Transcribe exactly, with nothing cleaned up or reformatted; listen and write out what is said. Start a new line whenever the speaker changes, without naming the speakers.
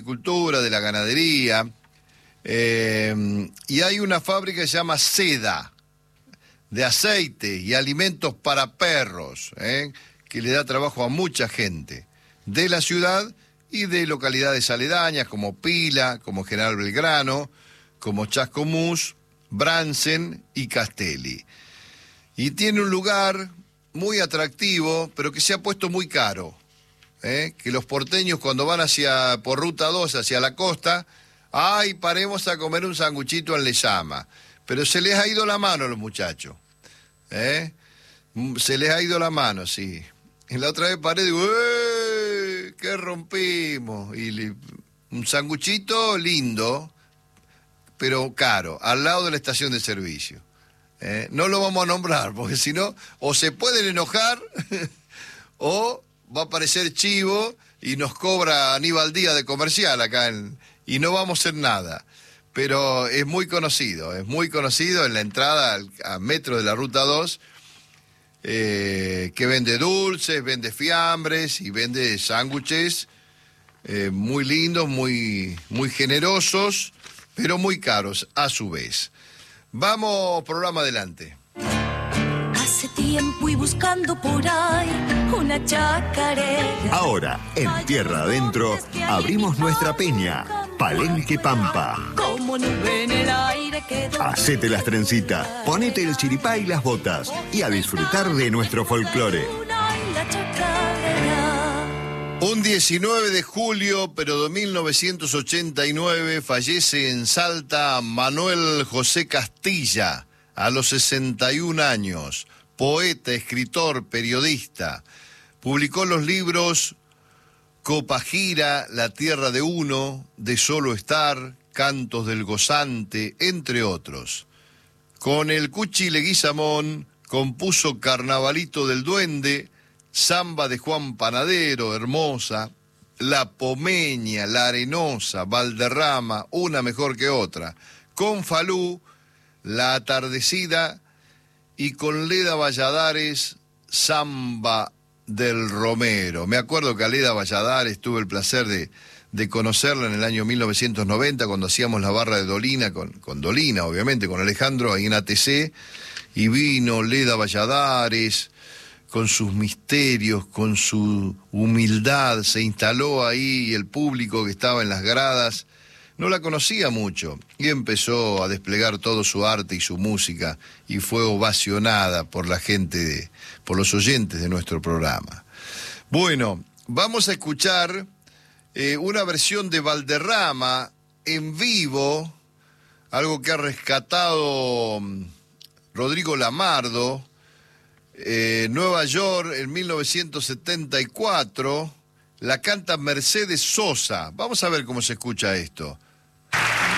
agricultura, de la ganadería, eh, y hay una fábrica que se llama Seda, de aceite y alimentos para perros, ¿eh? que le da trabajo a mucha gente de la ciudad y de localidades aledañas como Pila, como General Belgrano, como Chascomús, Bransen y Castelli. Y tiene un lugar muy atractivo, pero que se ha puesto muy caro, ¿eh? que los porteños cuando van hacia por Ruta dos, hacia la costa, ¡ay, paremos a comer un sanguchito en Lezama! Pero se les ha ido la mano a los muchachos, ¿eh? Se les ha ido la mano, sí. Y la otra vez paré y digo, ¡eh! ¿Qué rompimos? Y le, un sanguchito lindo, pero caro, al lado de la estación de servicio. ¿Eh? No lo vamos a nombrar, porque si no, o se pueden enojar, o va a aparecer Chivo y nos cobra Aníbal Díaz de comercial acá, en, y no vamos a hacer nada. Pero es muy conocido, es muy conocido en la entrada al, a metro de la Ruta dos, eh, que vende dulces, vende fiambres y vende sándwiches eh, muy lindos, muy, muy generosos, pero muy caros a su vez. Vamos, programa adelante.
Hace tiempo y buscando por ahí una chacarera.
Ahora, en Tierra Adentro, abrimos nuestra peña, Palenque Pampa.
Como nube en el aire quedó.
Hacete las trencitas, ponete el chiripá y las botas y a disfrutar de nuestro folclore.
Un diecinueve de julio, pero de mil novecientos ochenta y nueve, fallece en Salta Manuel José Castilla, a los sesenta y un años, poeta, escritor, periodista. Publicó los libros Copagira, La tierra de uno, De solo estar, Cantos del gozante, entre otros. Con el Cuchi Leguizamón compuso Carnavalito del Duende, Samba de Juan Panadero, Hermosa, La Pomeña, La Arenosa, Valderrama, una mejor que otra. Con Falú, La Atardecida, y con Leda Valladares, Samba del Romero. Me acuerdo que a Leda Valladares tuve el placer de, de conocerla en el año mil novecientos noventa, cuando hacíamos la barra de Dolina, con, con Dolina, obviamente, con Alejandro, ahí en A T C, y vino Leda Valladares con sus misterios, con su humildad, se instaló ahí, y el público que estaba en las gradas no la conocía mucho, y empezó a desplegar todo su arte y su música, y fue ovacionada por la gente, de, por los oyentes de nuestro programa. Bueno, vamos a escuchar eh, una versión de Valderrama en vivo, algo que ha rescatado Rodrigo Lamardo, eh, Nueva York en mil novecientos setenta y cuatro, la canta Mercedes Sosa. Vamos a ver cómo se escucha esto.